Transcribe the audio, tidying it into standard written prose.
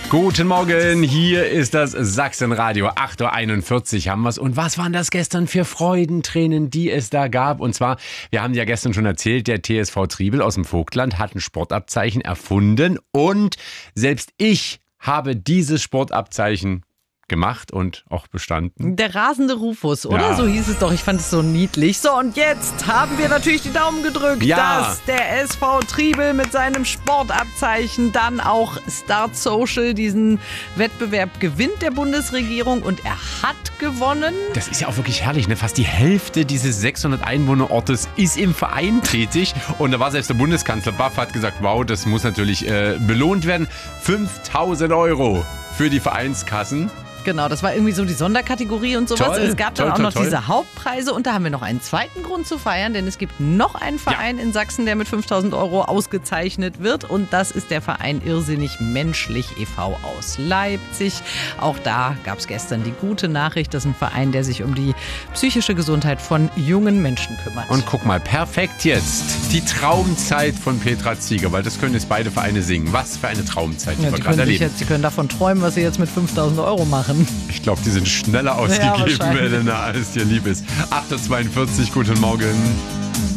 Guten Morgen, hier ist das Sachsenradio. 8.41 Uhr haben wir es. Und was waren das gestern für Freudentränen, die es da gab? Und zwar, wir haben ja gestern schon erzählt, der TSV Triebel aus dem Vogtland hat ein Sportabzeichen erfunden. Und selbst ich habe dieses Sportabzeichen gemacht und auch bestanden. Der rasende Rufus, oder? Ja. So hieß es doch. Ich fand es so niedlich. So, und jetzt haben wir natürlich die Daumen gedrückt, Ja. dass der SV Triebel mit seinem Sportabzeichen dann auch Start Social diesen Wettbewerb gewinnt der Bundesregierung. Und er hat gewonnen. Das ist ja auch wirklich herrlich, ne? Fast die Hälfte dieses 600 Einwohnerortes ist im Verein tätig. Und da war selbst der Bundeskanzler Baff, hat gesagt, wow, das muss natürlich belohnt werden. 5.000 € für die Vereinskassen. Genau, das war irgendwie so die Sonderkategorie und sowas. Toll, Es gab dann toll, auch toll, noch toll. diese Hauptpreise und da haben wir noch einen zweiten Grund zu feiern, denn es gibt noch einen Verein in Sachsen, der mit 5.000 € ausgezeichnet wird und das ist der Verein Irrsinnig Menschlich e.V. aus Leipzig. Auch da gab es gestern die gute Nachricht, das ist ein Verein, der sich um die psychische Gesundheit von jungen Menschen kümmert. Und guck mal, perfekt jetzt. Die Traumzeit von Petra Zieger, weil das können jetzt beide Vereine singen. Was für eine Traumzeit, die ja, wir die gerade können erleben. die können davon träumen, was sie jetzt mit 5.000 € machen. Ich glaube, die sind schneller ausgegeben, wahrscheinlich. Elena, als dir lieb ist. 8.42 Uhr, guten Morgen.